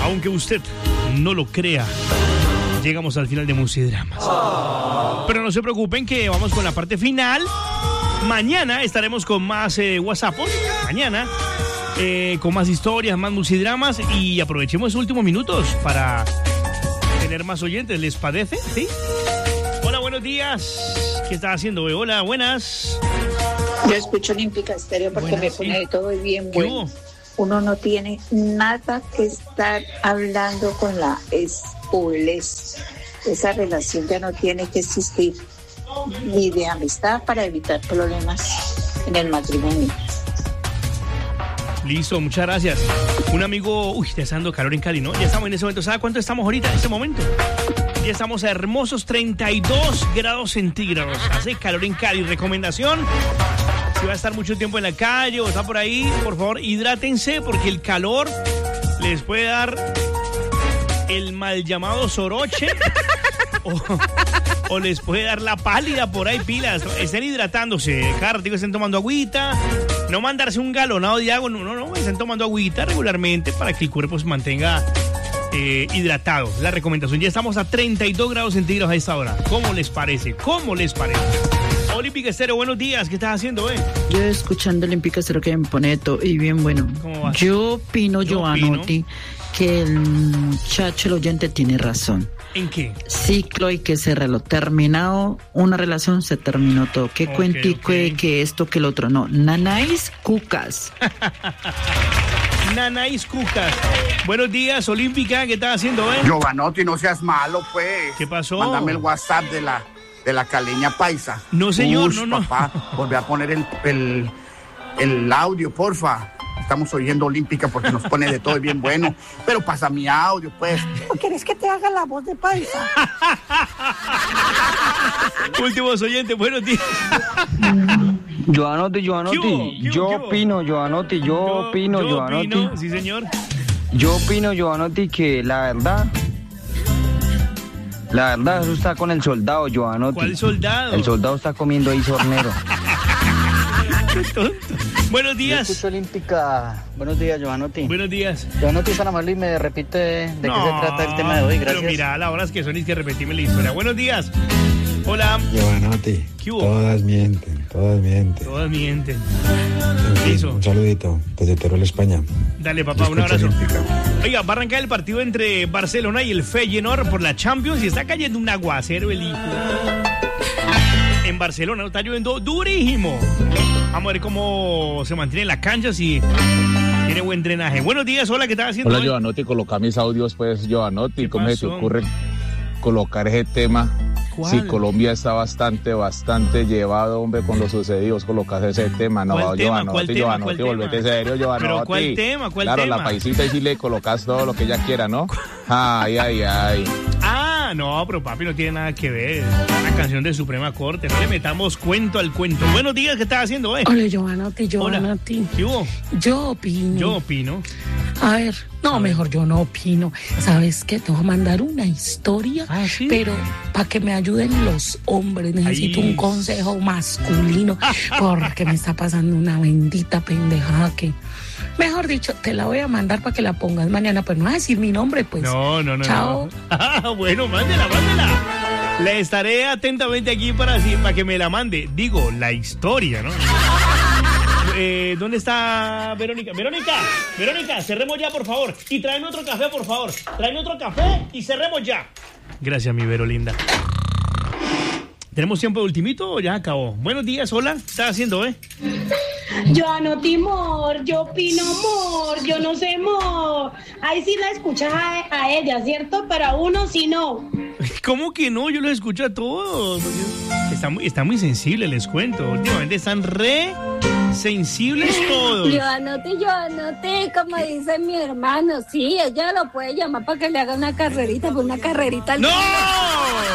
Aunque usted no lo crea, llegamos al final de Musidramas. Pero no se preocupen que vamos con la parte final. Mañana estaremos con más WhatsAppos. Mañana con más historias, más Musidramas. Y aprovechemos los últimos minutos para tener más oyentes. ¿Les parece? ¿Sí? Hola, buenos días. ¿Qué estás haciendo? Hola, buenas. Yo escucho Olímpica Estéreo porque Buenas, me pone sí. de todo y bien bueno. Uno no tiene nada que estar hablando con la espoles. Esa relación ya no tiene que existir, ni de amistad para evitar problemas en el matrimonio. Listo, muchas gracias. Un amigo, ya está dando calor en Cali, ¿no? Ya estamos en ese momento. ¿Sabe cuánto estamos ahorita en este momento? Ya estamos a hermosos 32 grados centígrados. Hace calor en Cali. Recomendación: si va a estar mucho tiempo en la calle o está por ahí, por favor, hidrátense porque el calor les puede dar el mal llamado soroche o les puede dar la pálida por ahí, pilas. Estén hidratándose. Cada ratito estén tomando agüita. No mandarse un galonado de agua. No. Estén tomando agüita regularmente para que el cuerpo se mantenga hidratado. La recomendación. Ya estamos a 32 grados centígrados a esta hora. ¿Cómo les parece? Olímpica Estéreo, buenos días. ¿Qué estás haciendo, Yo escuchando Olímpica Estéreo que me pone todo y bien bueno. ¿Cómo vas? Yo opino, Giovanotti, que el muchacho, el oyente, tiene razón. ¿En qué? Ciclo hay que cerrarlo. Terminado una relación, se terminó todo. ¿Qué cuentico, que esto, que el otro? No, nanáis cucas. Nanáis cucas. Buenos días, Olímpica. ¿Qué estás haciendo, Giovanotti, no seas malo, pues. ¿Qué pasó? Mándame el WhatsApp de la caleña paisa. No, señor, no. Papá, volví a poner el audio, porfa. Estamos oyendo Olímpica porque nos pone de todo y bien bueno. Pero pasa mi audio, pues. ¿O quieres que te haga la voz de paisa? Últimos oyentes, buenos días. Giovanotti, yo opino, Sí, señor. Yo opino, Giovanotti, que la verdad, eso está con el soldado, Giovanotti. ¿Cuál soldado? El soldado está comiendo ahí sornero. Qué tonto. Buenos días. Yo escucho Olímpica. Buenos días, Giovanotti. Buenos días. Giovanotti, San Amable, y me repite de qué se trata el tema de hoy. Gracias. Pero mira, a las horas que son y que repetirme la historia. Buenos días. Hola. Giovanotti, todas mienten. Todas mienten. En fin, un saludito desde Teruel, España. Dale, papá, un abrazo. Oiga, va a arrancar el partido entre Barcelona y el Feyenoord por la Champions y está cayendo un aguacero, el hijo. En Barcelona está lloviendo durísimo. Vamos a ver cómo se mantiene la cancha, si tiene buen drenaje. Buenos días, hola, ¿qué estás haciendo? Hola, Giovanotti, coloca mis audios, pues, Giovanotti. ¿Cómo se te ocurre colocar ese tema? ¿Cuál? Si Colombia está bastante llevado, hombre, con los sucedidos, colocas ese tema. No, Giovanotti, volvete serio, Giovanotti. ¿Pero cuál tema? Claro, la paisita, y si le colocas todo lo que ella quiera, ¿no? Ay. Ah, no, pero papi, no tiene nada que ver. Una canción de Suprema Corte. No le metamos cuento al cuento. Buenos días, ¿qué estás haciendo, Hola, Giovanotti. ¿Qué hubo? Yo opino. A ver, mejor yo no opino. ¿Sabes qué? Te voy a mandar una historia, ¿sí? Pero para que me ayuden los hombres. Necesito un consejo masculino porque me está pasando una bendita pendejada que... Mejor dicho, te la voy a mandar para que la pongas mañana, pero no vas a decir mi nombre, pues. No. Chao. Bueno, mándela. Le estaré atentamente aquí para que me la mande. Digo, la historia, ¿no? ¿Dónde está Verónica? Verónica, cerremos ya, por favor. Y tráeme otro café, por favor. Tráeme otro café y cerremos ya. Gracias, mi Vero linda. ¿Tenemos tiempo de ultimito o ya acabó? Buenos días, hola. ¿Qué estás haciendo, Giovanotti, amor, yo opino, amor, yo no sé, amor. Ahí sí la escuchas a ella, ¿cierto? Pero a uno sí no. ¿Cómo que no? Yo los escucho a todos. Está muy sensible, les cuento. Últimamente están re sensibles todos. Giovanotti, como dice mi hermano, sí, ella lo puede llamar para que le haga una carrerita, pues una carrerita. ¡No!